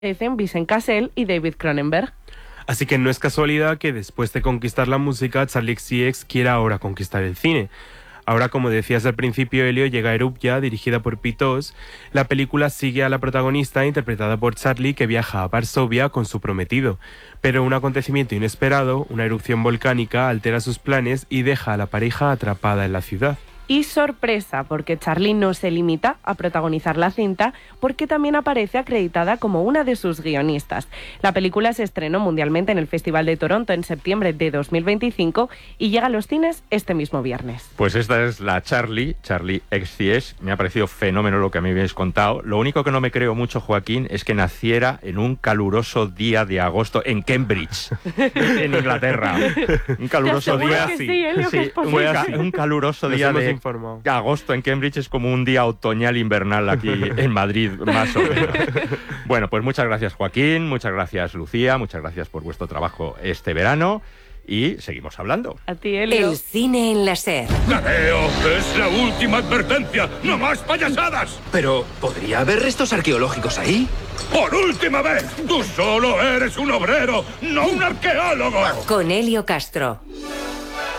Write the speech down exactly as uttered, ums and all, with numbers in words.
Dicen Vincent Cassel y David Cronenberg. Así que no es casualidad que después de conquistar la música, Charlie X C X quiera ahora conquistar el cine. Ahora, como decías al principio, Elio, llega Erupya, dirigida por Pete Tosh. La película sigue a la protagonista, interpretada por Charlie, que viaja a Varsovia con su prometido. Pero un acontecimiento inesperado, una erupción volcánica, altera sus planes y deja a la pareja atrapada en la ciudad. Y sorpresa, porque Charlie no se limita a protagonizar la cinta, porque también aparece acreditada como una de sus guionistas. La película se estrenó mundialmente en el Festival de Toronto en septiembre de dos mil veinticinco y llega a los cines este mismo viernes. Pues esta es la Charlie, Charlie X C X. Me ha parecido fenómeno lo que a mí me habéis contado. Lo único que no me creo mucho, Joaquín, es que naciera en un caluroso día de agosto en Cambridge, en Inglaterra. Un caluroso día... Que sí, Elio, sí, que es un, ca un caluroso Nos día hemos de... informado. Agosto en Cambridge es como un día otoñal invernal aquí en Madrid, más o menos. Bueno, pues muchas gracias, Joaquín, muchas gracias, Lucía, muchas gracias por vuestro trabajo este verano y seguimos hablando. A ti, Elio. El cine en la SER. ¡Gadeo! ¡Es la última advertencia! ¡No más payasadas! Pero, ¿podría haber restos arqueológicos ahí? ¡Por última vez! ¡Tú solo eres un obrero, no un arqueólogo! Con Elio Castro.